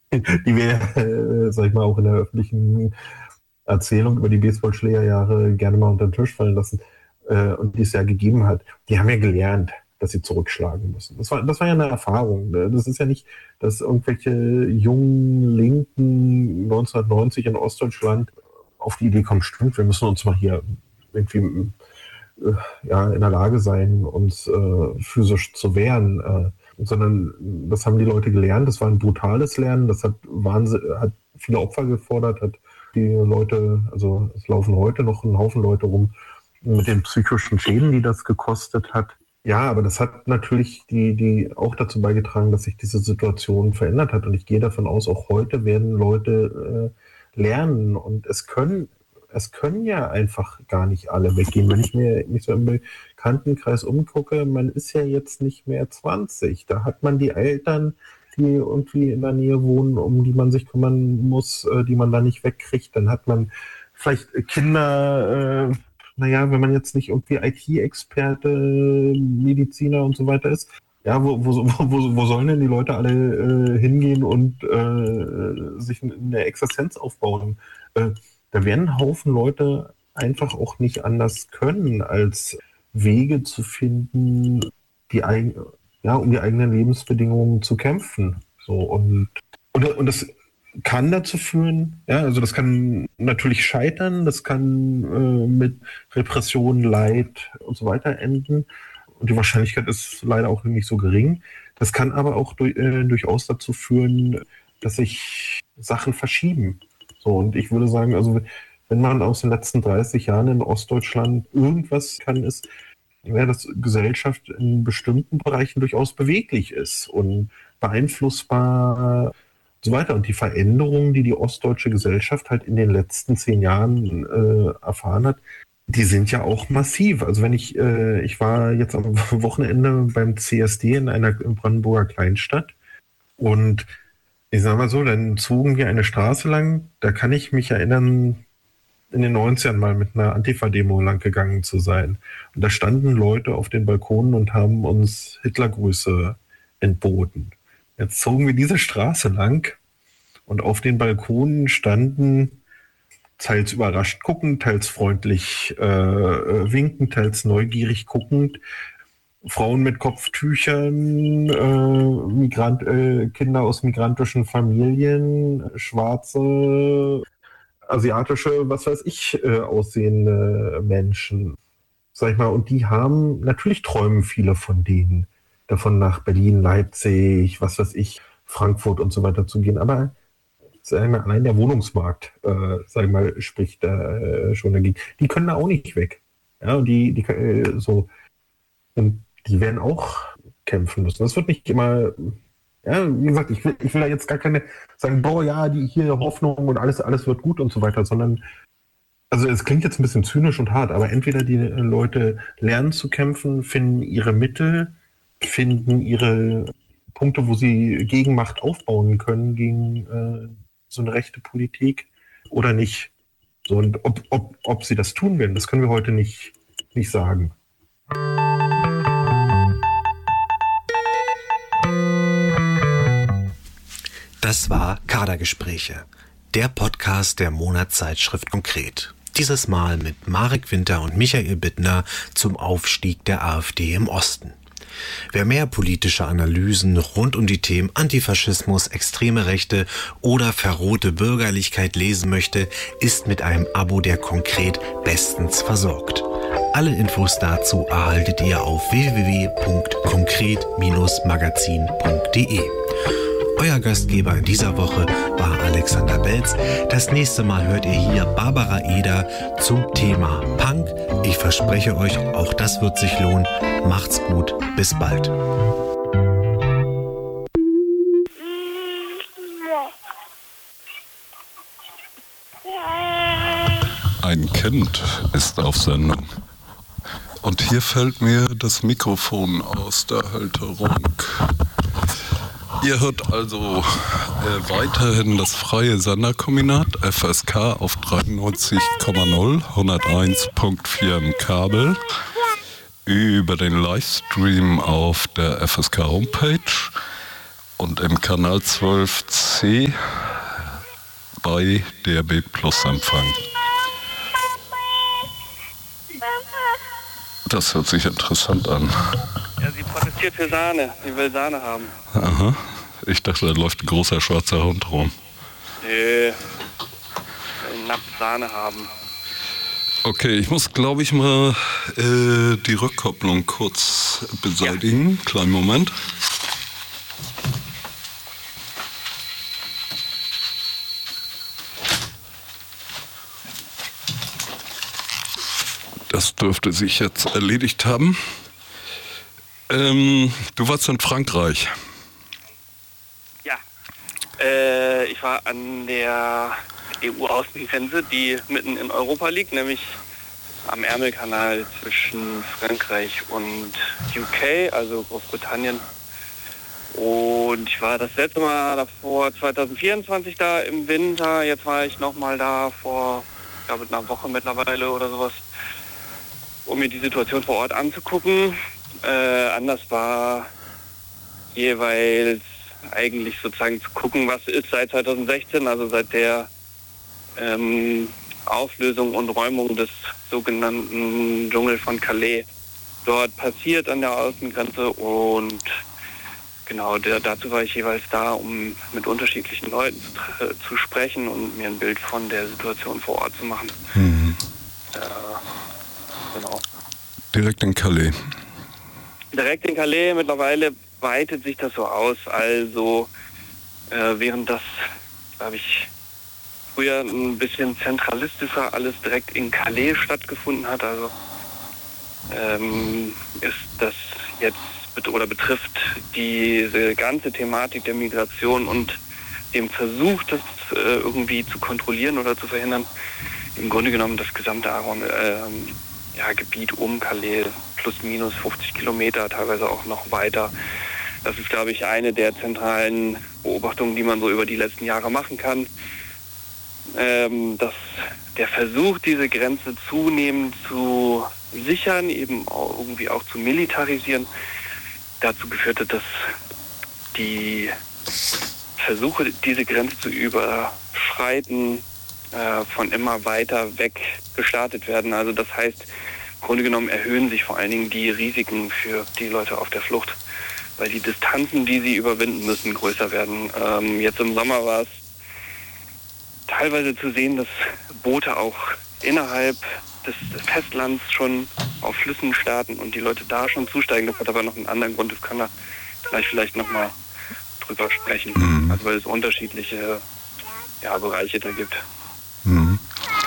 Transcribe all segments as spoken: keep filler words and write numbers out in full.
die wir, äh, sag ich mal, auch in der öffentlichen Erzählung über die Baseballschlägerjahre gerne mal unter den Tisch fallen lassen äh, und die es ja gegeben hat, die haben ja gelernt, dass sie zurückschlagen müssen. Das war, das war ja eine Erfahrung. Ne? Das ist ja nicht, dass irgendwelche jungen Linken neunzehnhundertneunzig in Ostdeutschland auf die Idee kommen, stimmt, wir müssen uns mal hier irgendwie äh, ja, in der Lage sein, uns äh, physisch zu wehren. Äh, sondern das haben die Leute gelernt. Das war ein brutales Lernen. Das hat, Wahnsinn, hat viele Opfer gefordert, hat die Leute, also es laufen heute noch ein Haufen Leute rum mit den psychischen Schäden, die das gekostet hat. Ja, aber das hat natürlich die, die auch dazu beigetragen, dass sich diese Situation verändert hat. Und ich gehe davon aus, auch heute werden Leute äh, lernen und es können, es können ja einfach gar nicht alle weggehen. Wenn ich mir mich so im Bekanntenkreis umgucke, man ist ja jetzt nicht mehr zwanzig. Da hat man die Eltern, die irgendwie in der Nähe wohnen, um die man sich kümmern muss, äh, die man da nicht wegkriegt. Dann hat man vielleicht Kinder, äh, naja, wenn man jetzt nicht irgendwie I T-Experte, Mediziner und so weiter ist, ja, wo, wo, wo, wo sollen denn die Leute alle äh, hingehen und äh, sich eine Existenz aufbauen? Äh, da werden ein Haufen Leute einfach auch nicht anders können, als Wege zu finden, die eigen, ja, um die eigenen Lebensbedingungen zu kämpfen. So, und, und, und das kann dazu führen, ja, also das kann natürlich scheitern, das kann äh, mit Repression, Leid und so weiter enden. Und die Wahrscheinlichkeit ist leider auch nicht so gering. Das kann aber auch durch, äh, durchaus dazu führen, dass sich Sachen verschieben. So, und ich würde sagen, also wenn man aus den letzten dreißig Jahren in Ostdeutschland irgendwas kann, ist, ja, dass Gesellschaft in bestimmten Bereichen durchaus beweglich ist und beeinflussbar und so weiter. Und die Veränderungen, die die ostdeutsche Gesellschaft halt in den letzten zehn Jahren äh, erfahren hat, die sind ja auch massiv. Also wenn ich, äh, ich war jetzt am Wochenende beim C S D in einer Brandenburger Kleinstadt und ich sag mal so, dann zogen wir eine Straße lang, da kann ich mich erinnern, in den neunzigern mal mit einer Antifa-Demo lang gegangen zu sein. Und da standen Leute auf den Balkonen und haben uns Hitlergrüße entboten. Jetzt zogen wir diese Straße lang und auf den Balkonen standen teils überrascht guckend, teils freundlich äh, winkend, teils neugierig guckend, Frauen mit Kopftüchern, äh, Migrant, äh, Kinder aus migrantischen Familien, schwarze, asiatische, was weiß ich, äh, aussehende Menschen, sag ich mal. Und die haben, natürlich träumen viele von denen, davon nach Berlin, Leipzig, was weiß ich, Frankfurt und so weiter zu gehen. Aber sag ich mal, allein der Wohnungsmarkt, äh, sag ich mal, spricht da äh, schon dagegen. Die können da auch nicht weg. Ja, und die, die äh, so, und die werden auch kämpfen müssen. Das wird nicht immer, ja, wie gesagt, ich will, ich will da jetzt gar keine sagen, boah, ja, die hier Hoffnung und alles, alles wird gut und so weiter, sondern, also es klingt jetzt ein bisschen zynisch und hart, aber entweder die Leute lernen zu kämpfen, finden ihre Mittel, finden ihre Punkte, wo sie Gegenmacht aufbauen können gegen äh, so eine rechte Politik oder nicht. So, und ob, ob, ob sie das tun werden, das können wir heute nicht, nicht sagen. Das war Kadergespräche, der Podcast der Monatszeitschrift Konkret. Dieses Mal mit Marek Winter und Michael Bittner zum Aufstieg der AfD im Osten. Wer mehr politische Analysen rund um die Themen Antifaschismus, extreme Rechte oder verrohte Bürgerlichkeit lesen möchte, ist mit einem Abo der Konkret bestens versorgt. Alle Infos dazu erhaltet ihr auf w w w punkt konkret Bindestrich magazin punkt d e. Euer Gastgeber in dieser Woche war Alexander Belz. Das nächste Mal hört ihr hier Barbara Eder zum Thema Punk. Ich verspreche euch, auch das wird sich lohnen. Macht's gut, bis bald. Ein Kind ist auf Sendung. Und hier fällt mir das Mikrofon aus der Halterung. Ihr hört also äh, weiterhin das freie Senderkombinat F S K auf dreiundneunzig Komma null, hunderteins Komma vier im Kabel, über den Livestream auf der F S K Homepage und im Kanal zwölf C bei D A B Plus Empfang. Das hört sich interessant an. Ja, sie protestiert für Sahne. Sie will Sahne haben. Aha. Ich dachte, da läuft ein großer schwarzer Hund rum. Nö. Will Napf Sahne haben. Okay, ich muss, glaube ich, mal äh, die Rückkopplung kurz beseitigen. Ja. Kleinen Moment. Das dürfte sich jetzt erledigt haben. Ähm, du warst in Frankreich. Ja. Äh, ich war an der E U-Außengrenze, die mitten in Europa liegt, nämlich am Ärmelkanal zwischen Frankreich und U K, also Großbritannien. Und ich war das letzte Mal davor zwanzig vierundzwanzig da im Winter. Jetzt war ich nochmal da vor, ich glaube, einer Woche mittlerweile oder sowas, um mir die Situation vor Ort anzugucken. Äh, anders war jeweils eigentlich sozusagen zu gucken, was ist seit zwanzig sechzehn, also seit der ähm, Auflösung und Räumung des sogenannten Dschungel von Calais dort passiert an der Außengrenze. Und genau, der, dazu war ich jeweils da, um mit unterschiedlichen Leuten zu, zu sprechen und mir ein Bild von der Situation vor Ort zu machen. Mhm. Äh, genau. Direkt in Calais. Direkt in Calais, mittlerweile weitet sich das so aus. Also äh, während das, glaube ich, früher ein bisschen zentralistischer alles direkt in Calais stattgefunden hat, also ähm, ist das jetzt bet- oder betrifft diese ganze Thematik der Migration und dem Versuch, das äh, irgendwie zu kontrollieren oder zu verhindern, im Grunde genommen das gesamte Aron, äh, ja, Gebiet um Calais, plus minus fünfzig Kilometer, teilweise auch noch weiter. Das ist, glaube ich, eine der zentralen Beobachtungen, die man so über die letzten Jahre machen kann. Ähm, dass der Versuch, diese Grenze zunehmend zu sichern, eben auch irgendwie auch zu militarisieren, dazu geführt hat, dass die Versuche, diese Grenze zu überschreiten, äh, von immer weiter weg gestartet werden. Also das heißt, im Grunde genommen erhöhen sich vor allen Dingen die Risiken für die Leute auf der Flucht, weil die Distanzen, die sie überwinden müssen, größer werden. Ähm, jetzt im Sommer war es teilweise zu sehen, dass Boote auch innerhalb des Festlands schon auf Flüssen starten und die Leute da schon zusteigen. Das hat aber noch einen anderen Grund, das kann man gleich vielleicht nochmal drüber sprechen. Mhm. Also weil es unterschiedliche ja, Bereiche da gibt. Mhm.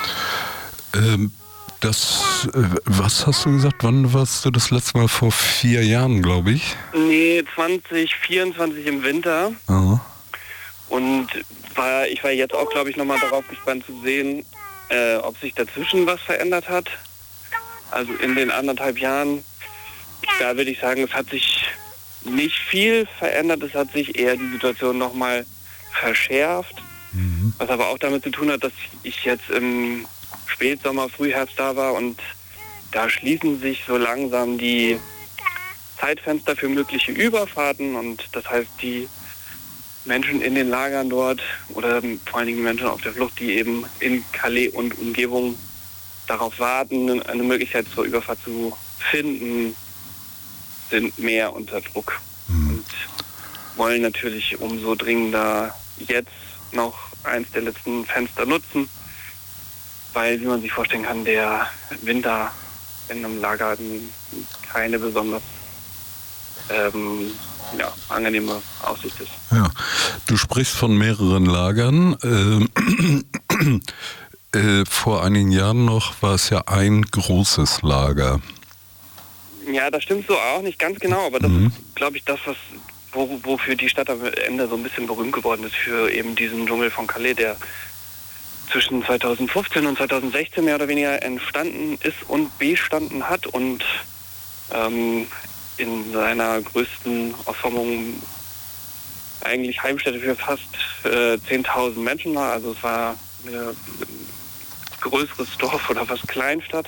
Ähm, das, äh, was hast du gesagt, wann warst du das letzte Mal? Vor vier Jahren, glaube ich? Nee, zwanzig vierundzwanzig im Winter. Aha. Und war, ich war jetzt auch, glaube ich, nochmal darauf gespannt zu sehen, äh, ob sich dazwischen was verändert hat. Also in den anderthalb Jahren, da würde ich sagen, es hat sich nicht viel verändert. Es hat sich eher die Situation nochmal verschärft. Mhm. Was aber auch damit zu tun hat, dass ich jetzt im Spätsommer, Frühherbst da war und da schließen sich so langsam die Zeitfenster für mögliche Überfahrten und das heißt, die Menschen in den Lagern dort oder vor allen Dingen die Menschen auf der Flucht, die eben in Calais und Umgebung darauf warten, eine Möglichkeit zur Überfahrt zu finden, sind mehr unter Druck mhm. und wollen natürlich umso dringender jetzt noch eins der letzten Fenster nutzen, weil, wie man sich vorstellen kann, der Winter in einem Lager keine besonders ähm, ja, angenehme Aussicht ist. Ja, du sprichst von mehreren Lagern. Ähm, äh, vor einigen Jahren noch war es ja ein großes Lager. Ja, das stimmt so auch nicht ganz genau, aber das mhm. ist, glaube ich, das, was wo, wofür die Stadt am Ende so ein bisschen berühmt geworden ist, für eben diesen Dschungel von Calais, der zwischen zwanzig fünfzehn und zwanzig sechzehn mehr oder weniger entstanden ist und bestanden hat und ähm, in seiner größten Ausformung eigentlich Heimstätte für fast äh, zehntausend Menschen war. Also es war ein größeres Dorf oder fast Kleinstadt.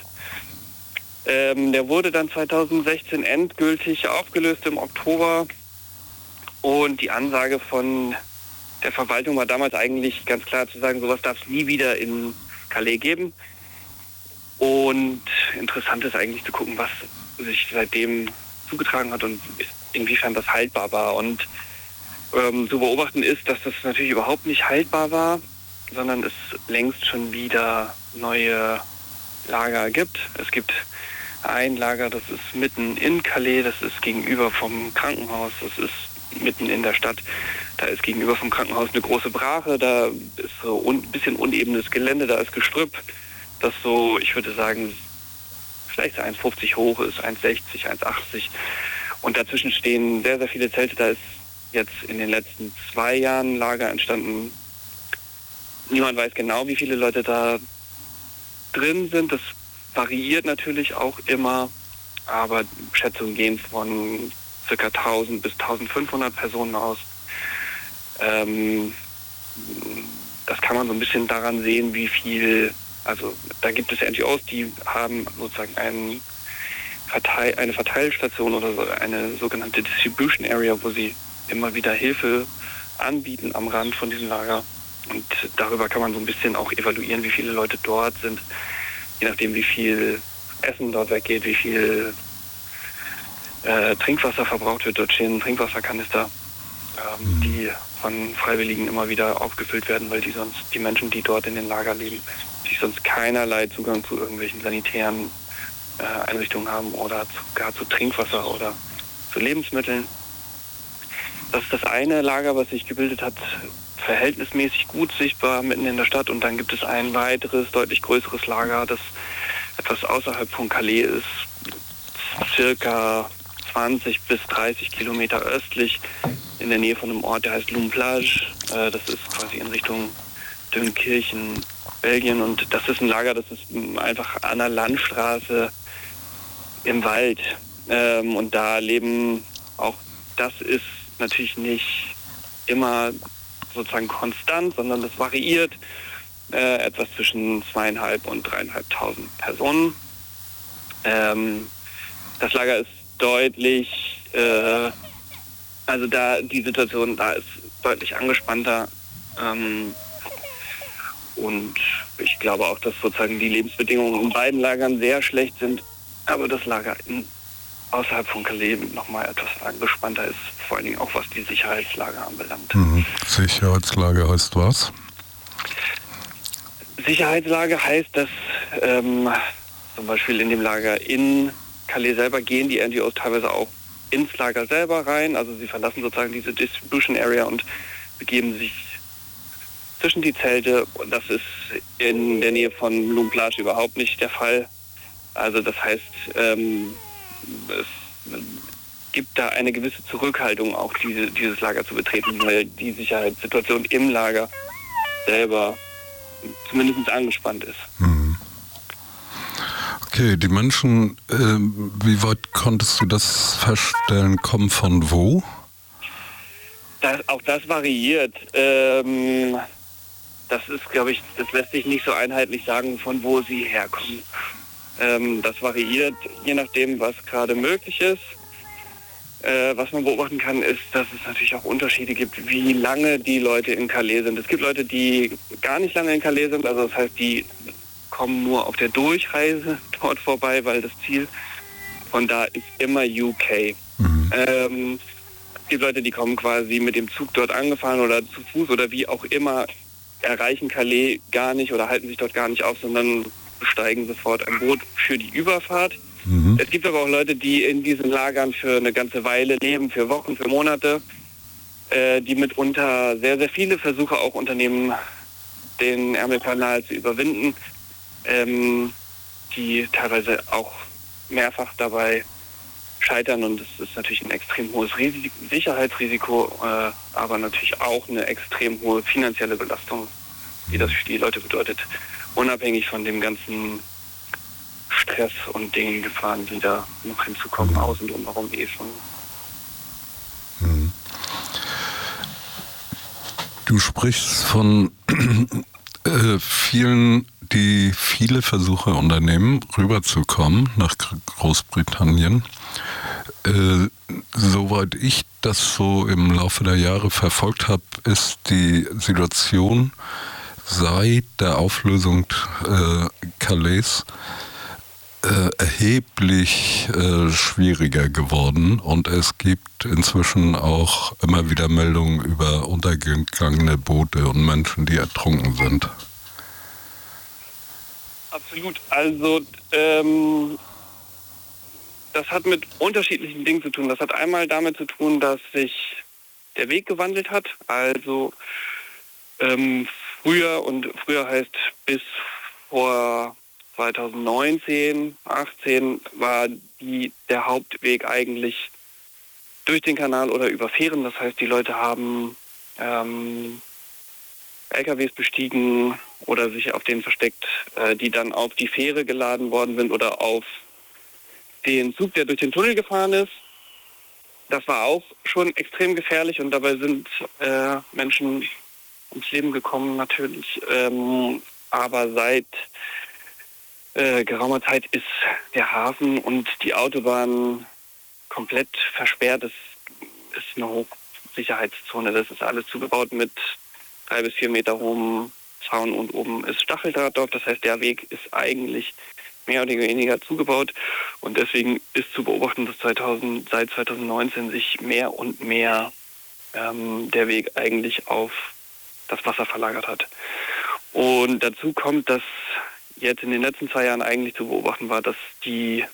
Ähm, der wurde dann zwanzig sechzehn endgültig aufgelöst im Oktober Und die Ansage von der Verwaltung war damals eigentlich ganz klar zu sagen, sowas darf es nie wieder in Calais geben. Und interessant ist eigentlich zu gucken, was sich seitdem zugetragen hat und inwiefern das haltbar war. Und ähm, zu beobachten ist, dass das natürlich überhaupt nicht haltbar war, sondern es längst schon wieder neue Lager gibt. Es gibt ein Lager, das ist mitten in Calais, das ist gegenüber vom Krankenhaus, das ist mitten in der Stadt. Da ist gegenüber vom Krankenhaus eine große Brache, da ist so ein bisschen unebenes Gelände, da ist Gestrüpp, das so, ich würde sagen, vielleicht eins fünfzig hoch ist, eins sechzig, eins achtzig. Und dazwischen stehen sehr, sehr viele Zelte. Da ist jetzt in den letzten zwei Jahren ein Lager entstanden. Niemand weiß genau, wie viele Leute da drin sind. Das variiert natürlich auch immer, aber Schätzungen gehen von ca. tausend bis eintausendfünfhundert Personen aus. Ähm, das kann man so ein bisschen daran sehen, wie viel, also da gibt es N G Os, die haben sozusagen einen Verteil, eine Verteilstation oder so, eine sogenannte Distribution Area, wo sie immer wieder Hilfe anbieten am Rand von diesem Lager. Und darüber kann man so ein bisschen auch evaluieren, wie viele Leute dort sind, je nachdem, wie viel Essen dort weggeht, wie viel äh, Trinkwasser verbraucht wird. Dort stehen Trinkwasserkanister, ähm, die von Freiwilligen immer wieder aufgefüllt werden, weil die sonst, die Menschen, die dort in den Lager leben, die sonst keinerlei Zugang zu irgendwelchen sanitären äh, Einrichtungen haben oder zu, gar zu Trinkwasser oder zu Lebensmitteln. Das ist das eine Lager, was sich gebildet hat, verhältnismäßig gut sichtbar mitten in der Stadt. Und dann gibt es ein weiteres, deutlich größeres Lager, das etwas außerhalb von Calais ist, circa zwanzig bis dreißig Kilometer östlich, in der Nähe von einem Ort, der heißt Lumplage. Äh, das ist quasi in Richtung Dünkirchen, Belgien. Und das ist ein Lager, das ist einfach an der Landstraße im Wald. Ähm, und da leben auch, das ist natürlich nicht immer sozusagen konstant, sondern das variiert äh, etwas zwischen zweieinhalb und dreieinhalbtausend Personen. Ähm, das Lager ist deutlich, äh, also da die Situation da ist deutlich angespannter ähm, und ich glaube auch, dass sozusagen die Lebensbedingungen in beiden Lagern sehr schlecht sind, aber das Lager in außerhalb von Calais nochmal etwas angespannter ist, vor allen Dingen auch was die Sicherheitslage anbelangt. Mhm. Sicherheitslage heißt was? Sicherheitslage heißt, dass ähm, zum Beispiel in dem Lager in Calais selber gehen die N G Os teilweise auch ins Lager selber rein, also sie verlassen sozusagen diese Distribution Area und begeben sich zwischen die Zelte. Und das ist in der Nähe von Lumplage überhaupt nicht der Fall. Also das heißt, ähm, es gibt da eine gewisse Zurückhaltung, auch diese, dieses Lager zu betreten, weil die Sicherheitssituation im Lager selber zumindest angespannt ist. Mhm. Okay, die Menschen, äh, wie weit konntest du das feststellen, kommen von wo? Das, auch das variiert. Ähm, das ist, glaube ich, das lässt sich nicht so einheitlich sagen, von wo sie herkommen. Ähm, das variiert, je nachdem, was gerade möglich ist. Äh, was man beobachten kann, ist, dass es natürlich auch Unterschiede gibt, wie lange die Leute in Calais sind. Es gibt Leute, die gar nicht lange in Calais sind, also das heißt, die kommen nur auf der Durchreise dort vorbei, weil das Ziel von da ist immer U K. Mhm. Ähm, es gibt Leute, die kommen quasi mit dem Zug dort angefahren oder zu Fuß oder wie auch immer, erreichen Calais gar nicht oder halten sich dort gar nicht auf, sondern besteigen sofort ein Boot für die Überfahrt. Mhm. Es gibt aber auch Leute, die in diesen Lagern für eine ganze Weile leben, für Wochen, für Monate, äh, die mitunter sehr, sehr viele Versuche auch unternehmen, den Ärmelkanal zu überwinden, ähm, die teilweise auch mehrfach dabei scheitern. Und es ist natürlich ein extrem hohes Risiko, Sicherheitsrisiko, äh, aber natürlich auch eine extrem hohe finanzielle Belastung, die das für die Leute bedeutet. Unabhängig von dem ganzen Stress und den Gefahren, die da noch hinzukommen, außen drumherum eh schon. Du sprichst von äh, vielen, die viele Versuche unternehmen, rüberzukommen nach Großbritannien. Äh, soweit ich das so im Laufe der Jahre verfolgt habe, ist die Situation seit der Auflösung äh, Calais äh, erheblich äh, schwieriger geworden und es gibt inzwischen auch immer wieder Meldungen über untergegangene Boote und Menschen, die ertrunken sind. Absolut. Also ähm, das hat mit unterschiedlichen Dingen zu tun. Das hat einmal damit zu tun, dass sich der Weg gewandelt hat. Also ähm, früher, und früher heißt bis vor zwanzig neunzehn, achtzehn war die, der Hauptweg eigentlich durch den Kanal oder über Fähren. Das heißt, die Leute haben ähm, L K Ws bestiegen oder sich auf denen versteckt, äh, die dann auf die Fähre geladen worden sind oder auf den Zug, der durch den Tunnel gefahren ist. Das war auch schon extrem gefährlich und dabei sind äh, Menschen ums Leben gekommen natürlich. Ähm, aber seit äh, geraumer Zeit ist der Hafen und die Autobahn komplett versperrt. Es ist eine Hochsicherheitszone. Das ist alles zugebaut mit drei bis vier Meter hohem Zaun und oben ist Stacheldraht drauf. Das heißt, der Weg ist eigentlich mehr oder weniger zugebaut und deswegen ist zu beobachten, dass zweitausend, seit zwanzig neunzehn sich mehr und mehr ähm, der Weg eigentlich auf das Wasser verlagert hat. Und dazu kommt, dass jetzt in den letzten zwei Jahren eigentlich zu beobachten war, dass die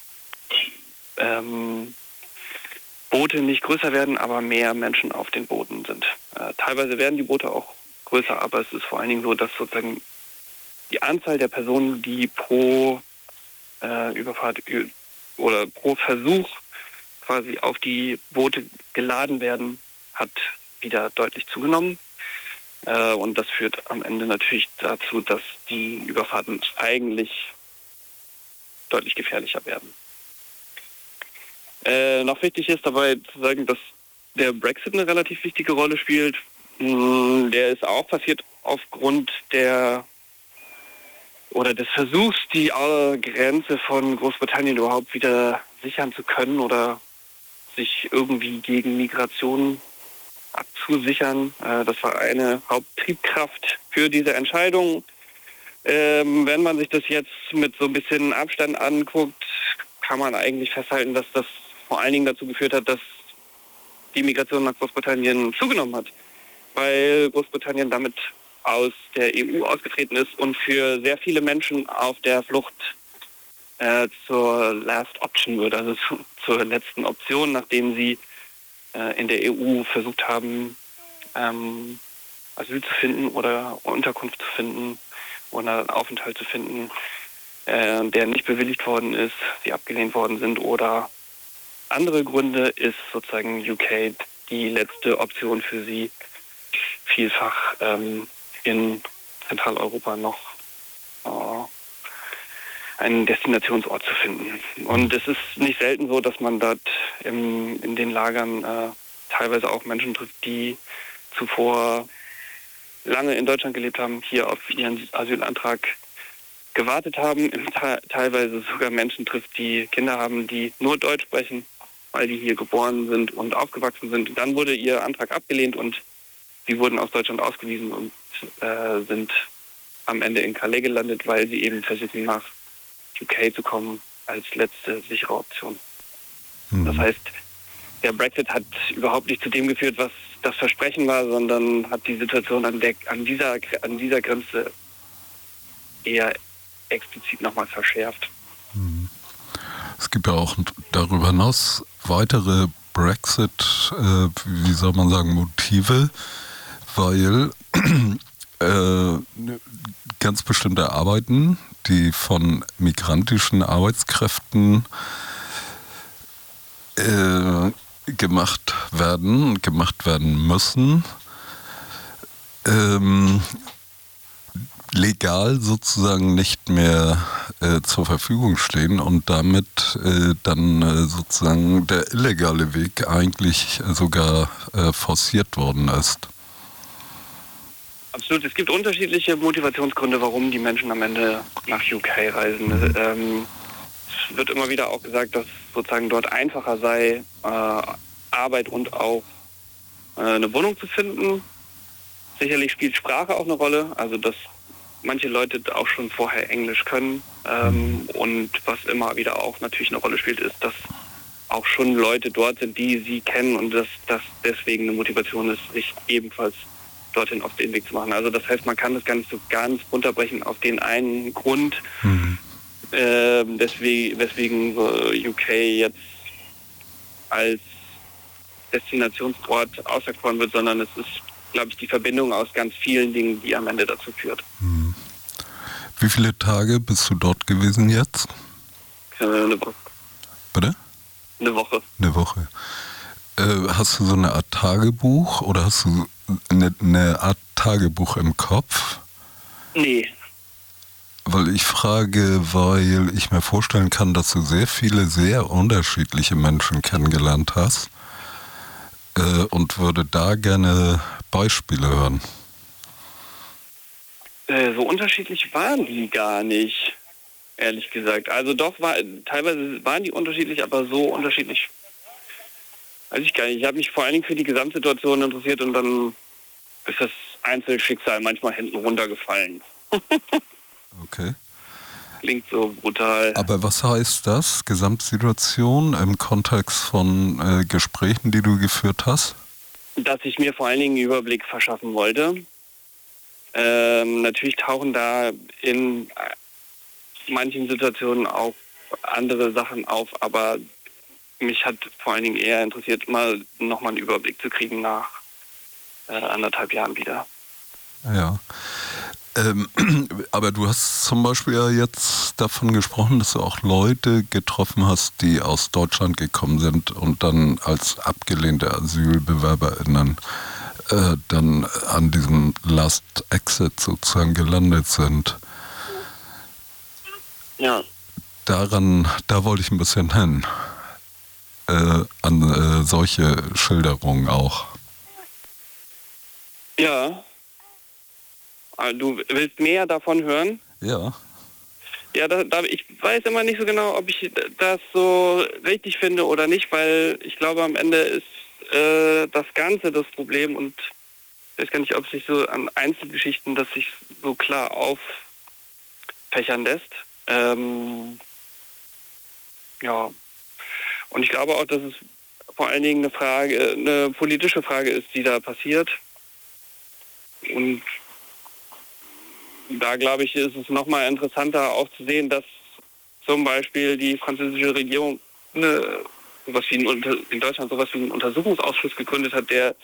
ähm, Boote nicht größer werden, aber mehr Menschen auf den Booten sind. Äh, teilweise werden die Boote auch größer, aber es ist vor allen Dingen so, dass sozusagen die Anzahl der Personen, die pro äh, Überfahrt oder pro Versuch quasi auf die Boote geladen werden, hat wieder deutlich zugenommen. Äh, und das führt am Ende natürlich dazu, dass die Überfahrten eigentlich deutlich gefährlicher werden. Äh, noch wichtig ist dabei zu sagen, dass der Brexit eine relativ wichtige Rolle spielt. Mm, der ist auch passiert aufgrund der oder des Versuchs, die Grenze von Großbritannien überhaupt wieder sichern zu können oder sich irgendwie gegen Migration abzusichern. Äh, das war eine Haupttriebkraft für diese Entscheidung. Ähm, wenn man sich das jetzt mit so ein bisschen Abstand anguckt, kann man eigentlich festhalten, dass das vor allen Dingen dazu geführt hat, dass die Migration nach Großbritannien zugenommen hat, weil Großbritannien damit aus der E U ausgetreten ist und für sehr viele Menschen auf der Flucht äh, zur Last Option wird, also zu, zur letzten Option, nachdem sie äh, in der E U versucht haben, ähm, Asyl zu finden oder Unterkunft zu finden oder einen Aufenthalt zu finden, äh, der nicht bewilligt worden ist, sie abgelehnt worden sind oder andere Gründe, ist sozusagen U K die letzte Option für sie, vielfach ähm, in Zentraleuropa noch äh, einen Destinationsort zu finden. Und es ist nicht selten so, dass man dort im, in den Lagern äh, teilweise auch Menschen trifft, die zuvor lange in Deutschland gelebt haben, hier auf ihren Asylantrag gewartet haben, teilweise sogar Menschen trifft, die Kinder haben, die nur Deutsch sprechen, weil die hier geboren sind und aufgewachsen sind. Dann wurde ihr Antrag abgelehnt und sie wurden aus Deutschland ausgewiesen und äh, sind am Ende in Calais gelandet, weil sie eben versuchen, nach U K zu kommen als letzte sichere Option. Mhm. Das heißt, der Brexit hat überhaupt nicht zu dem geführt, was das Versprechen war, sondern hat die Situation an, der, an, dieser, an dieser Grenze eher explizit nochmal verschärft. Mhm. Es gibt ja auch darüber hinaus weitere Brexit, äh, wie soll man sagen, Motive, weil äh, ganz bestimmte Arbeiten, die von migrantischen Arbeitskräften äh, gemacht werden, gemacht werden müssen, ähm, legal sozusagen nicht mehr äh, zur Verfügung stehen und damit äh, dann äh, sozusagen der illegale Weg eigentlich sogar äh, forciert worden ist. Absolut. Es gibt unterschiedliche Motivationsgründe, warum die Menschen am Ende nach U K reisen. Mhm. Ähm, wird immer wieder auch gesagt, dass sozusagen dort einfacher sei, äh, Arbeit und auch äh, eine Wohnung zu finden. Sicherlich spielt Sprache auch eine Rolle, also dass manche Leute auch schon vorher Englisch können. Ähm, und was immer wieder auch natürlich eine Rolle spielt, ist, dass auch schon Leute dort sind, die sie kennen und dass das deswegen eine Motivation ist, sich ebenfalls dorthin auf den Weg zu machen. Also das heißt, man kann das gar nicht so ganz runterbrechen auf den einen Grund, mhm. äh, deswegen, weswegen U K jetzt als Destinationsort auserkoren wird, sondern es ist, glaube ich, die Verbindung aus ganz vielen Dingen, die am Ende dazu führt. Mhm. Wie viele Tage bist du dort gewesen jetzt? Äh, eine Woche. Bitte? Eine Woche. Eine Woche. Äh, hast du so eine Art Tagebuch oder hast du eine, eine Art Tagebuch im Kopf? Nee. Weil ich frage, weil ich mir vorstellen kann, dass du sehr viele, sehr unterschiedliche Menschen kennengelernt hast äh, und würde da gerne Beispiele hören. Äh, so unterschiedlich waren die gar nicht, ehrlich gesagt. Also doch, war, teilweise waren die unterschiedlich, aber so unterschiedlich weiß ich gar nicht. Ich habe mich vor allen Dingen für die Gesamtsituation interessiert und dann ist das Einzelschicksal manchmal hinten runtergefallen. Okay. Klingt so brutal. Aber was heißt das, Gesamtsituation im Kontext von äh, Gesprächen, die du geführt hast? Dass ich mir vor allen Dingen einen Überblick verschaffen wollte. Ähm, natürlich tauchen da in manchen Situationen auch andere Sachen auf, aber mich hat vor allen Dingen eher interessiert, mal nochmal einen Überblick zu kriegen nach äh, anderthalb Jahren wieder. Ja. Ähm, aber du hast zum Beispiel ja jetzt davon gesprochen, dass du auch Leute getroffen hast, die aus Deutschland gekommen sind und dann als abgelehnte AsylbewerberInnen äh, dann an diesem Last Exit sozusagen gelandet sind. Ja. Daran, da wollte ich ein bisschen hin. Äh, an äh, solche Schilderungen auch. Ja. Du willst mehr davon hören? Ja. Ja, da, da, ich weiß immer nicht so genau, ob ich das so richtig finde oder nicht, weil ich glaube, am Ende ist äh, das Ganze das Problem und ich weiß gar nicht, ob sich so an Einzelgeschichten das sich so klar auffächern lässt. Ähm, ja. Und ich glaube auch, dass es vor allen Dingen eine Frage, eine politische Frage ist, die da passiert. Und da, glaube ich, ist es nochmal interessanter auch zu sehen, dass zum Beispiel die französische Regierung eine, sowas wie ein, in Deutschland sowas wie einen Untersuchungsausschuss gegründet hat, der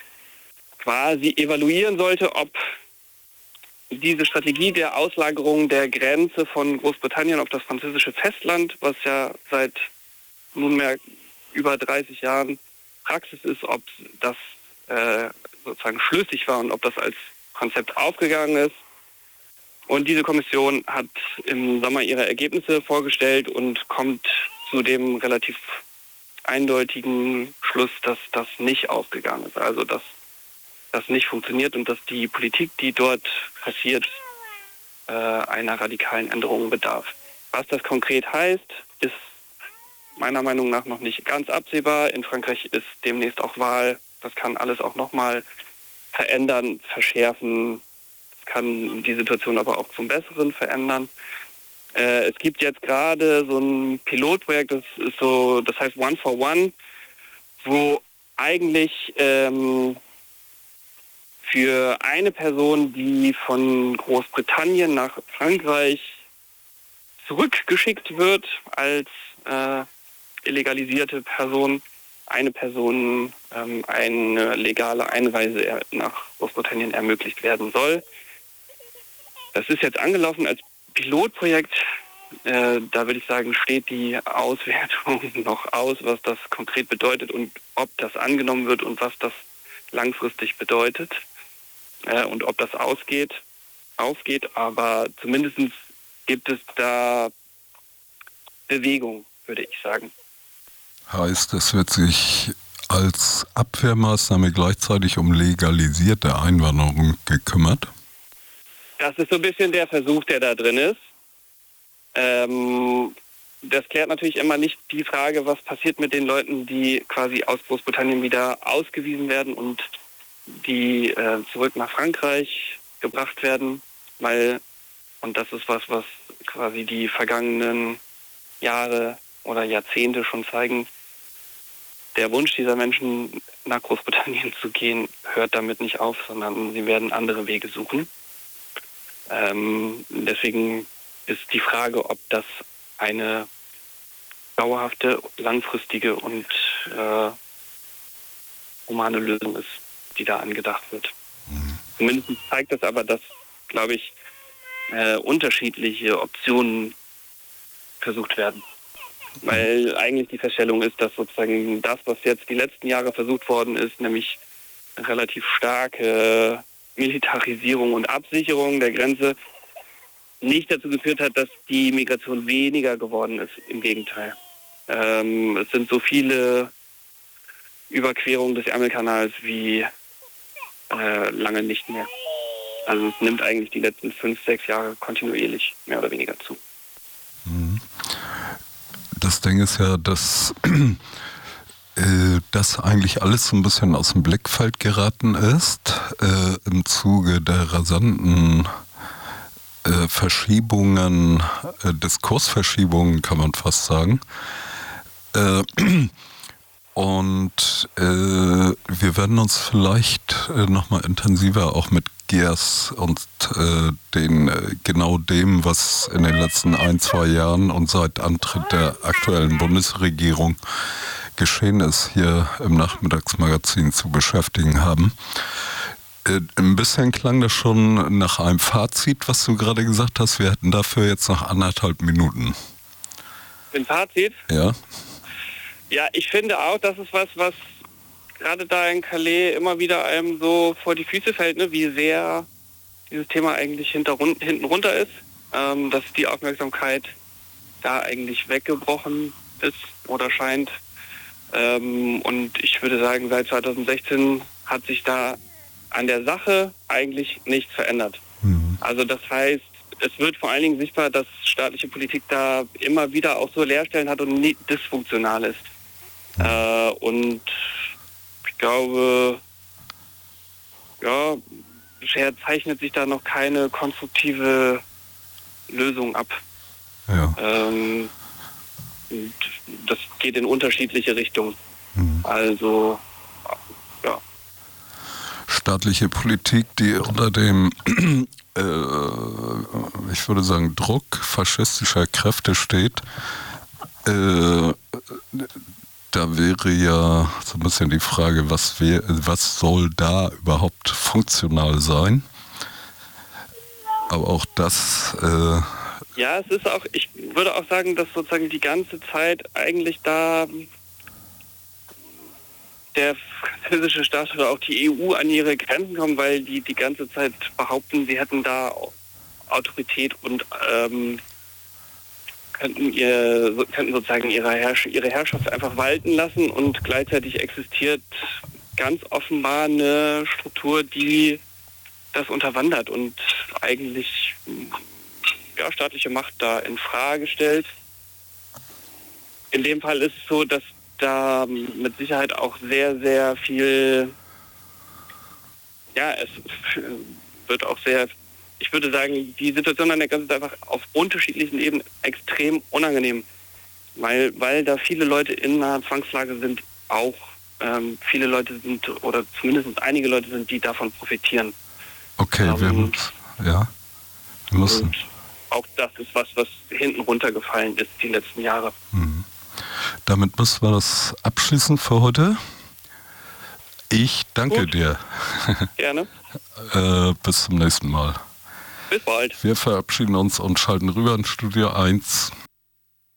quasi evaluieren sollte, ob diese Strategie der Auslagerung der Grenze von Großbritannien auf das französische Festland, was ja seit nunmehr über dreißig Jahren Praxis ist, ob das äh, sozusagen schlüssig war und ob das als Konzept aufgegangen ist. Und diese Kommission hat im Sommer ihre Ergebnisse vorgestellt und kommt zu dem relativ eindeutigen Schluss, dass das nicht aufgegangen ist. Also dass das nicht funktioniert und dass die Politik, die dort passiert, äh, einer radikalen Änderung bedarf. Was das konkret heißt, ist meiner Meinung nach noch nicht ganz absehbar. In Frankreich ist demnächst auch Wahl. Das kann alles auch nochmal verändern, verschärfen. Das kann die Situation aber auch zum Besseren verändern. Äh, es gibt jetzt gerade so ein Pilotprojekt, das ist so, das heißt One for One, wo eigentlich ähm, für eine Person, die von Großbritannien nach Frankreich zurückgeschickt wird als äh, illegalisierte Person, eine Person ähm, eine legale Einreise nach Großbritannien ermöglicht werden soll. Das ist jetzt angelaufen als Pilotprojekt. Äh, da würde ich sagen, steht die Auswertung noch aus, was das konkret bedeutet und ob das angenommen wird und was das langfristig bedeutet äh, und ob das ausgeht, aufgeht. Aber zumindest gibt es da Bewegung, würde ich sagen. Heißt, es wird sich als Abwehrmaßnahme gleichzeitig um legalisierte Einwanderung gekümmert? Das ist so ein bisschen der Versuch, der da drin ist. Ähm, das klärt natürlich immer nicht die Frage, was passiert mit den Leuten, die quasi aus Großbritannien wieder ausgewiesen werden und die äh, zurück nach Frankreich gebracht werden, weil, und das ist was, was quasi die vergangenen Jahre oder Jahrzehnte schon zeigen, der Wunsch dieser Menschen, nach Großbritannien zu gehen, hört damit nicht auf, sondern sie werden andere Wege suchen. Ähm, deswegen ist die Frage, ob das eine dauerhafte, langfristige und äh, humane Lösung ist, die da angedacht wird. Mhm. Zumindest zeigt das aber, dass, glaube ich, äh, unterschiedliche Optionen versucht werden. Weil eigentlich die Feststellung ist, dass sozusagen das, was jetzt die letzten Jahre versucht worden ist, nämlich relativ starke Militarisierung und Absicherung der Grenze, nicht dazu geführt hat, dass die Migration weniger geworden ist. Im Gegenteil. Ähm, es sind so viele Überquerungen des Ärmelkanals wie äh, lange nicht mehr. Also es nimmt eigentlich die letzten fünf, sechs Jahre kontinuierlich mehr oder weniger zu. Das Ding ist ja, dass äh, das eigentlich alles so ein bisschen aus dem Blickfeld geraten ist äh, im Zuge der rasanten äh, Verschiebungen, äh, Diskursverschiebungen, kann man fast sagen. Äh, und äh, wir werden uns vielleicht äh, nochmal intensiver auch mit G E A S und äh, den, äh, genau dem, was in den letzten ein, zwei Jahren und seit Antritt der aktuellen Bundesregierung geschehen ist, hier im Nachmittagsmagazin zu beschäftigen haben. Äh, ein bisschen klang das schon nach einem Fazit, was du gerade gesagt hast. Wir hätten dafür jetzt noch anderthalb Minuten. Ein Fazit? Ja. Ja, ich finde auch, das ist was, was gerade da in Calais immer wieder einem so vor die Füße fällt, ne, wie sehr dieses Thema eigentlich hinter, hinten runter ist, ähm, dass die Aufmerksamkeit da eigentlich weggebrochen ist oder scheint. Ähm, und ich würde sagen, seit zwanzig sechzehn hat sich da an der Sache eigentlich nichts verändert. Mhm. Also das heißt, es wird vor allen Dingen sichtbar, dass staatliche Politik da immer wieder auch so Leerstellen hat und nie dysfunktional ist. Mhm. Äh, und ich glaube, ja, bisher zeichnet sich da noch keine konstruktive Lösung ab. Ja. Ähm, und das geht in unterschiedliche Richtungen. Mhm. Also, ja. Staatliche Politik, die unter dem, äh, ich würde sagen, Druck faschistischer Kräfte steht, äh, da wäre ja so ein bisschen die Frage, was, wär, was soll da überhaupt funktional sein? Aber auch das... Äh ja, es ist auch, ich würde auch sagen, dass sozusagen die ganze Zeit eigentlich da der französische Staat oder auch die E U an ihre Grenzen kommen, weil die die ganze Zeit behaupten, sie hätten da Autorität und ähm, könnten, ihr, könnten sozusagen ihre, Herrsch- ihre Herrschaft einfach walten lassen, und gleichzeitig existiert ganz offenbar eine Struktur, die das unterwandert und eigentlich ja, staatliche Macht da in Frage stellt. In dem Fall ist es so, dass da mit Sicherheit auch sehr, sehr viel, ja, es wird auch sehr, ich würde sagen, die Situation an der Grenze ist einfach auf unterschiedlichen Ebenen extrem unangenehm, weil, weil da viele Leute in einer Zwangslage sind, auch ähm, viele Leute sind, oder zumindest einige Leute sind, die davon profitieren. Okay, ähm, wir müssen, ja, wir müssen. Auch das ist was, was hinten runtergefallen ist die letzten Jahre. Mhm. Damit müssen wir das abschließen für heute. Ich danke Gut. dir. Gerne. äh, bis zum nächsten Mal. Bis bald. Wir verabschieden uns und schalten rüber in Studio eins.